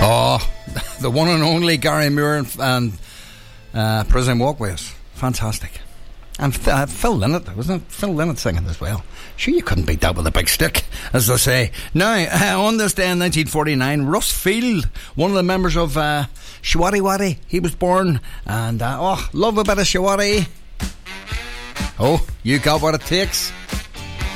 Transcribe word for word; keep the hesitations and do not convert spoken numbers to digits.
Oh, the one and only Gary Moore and, and uh, Prison Walkways. Fantastic. And uh, Phil Lynott, wasn't it? Phil Lynott singing as well. Sure, you couldn't beat that with a big stick, as they say. Now, uh, on this day in nineteen forty-nine, Russ Field, one of the members of uh, Showaddy Waddy, he was born. And, uh, oh, love a bit of Showaddy. Oh, you got what it takes.